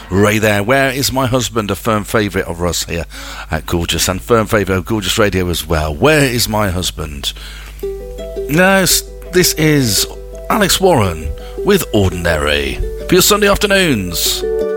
Ray there. Where is my husband? A firm favourite of us here at Gorgeous, and firm favourite of Gorgeous Radio as well. Where is my husband? No, this is Alex Warren with Ordinary for your Sunday afternoons.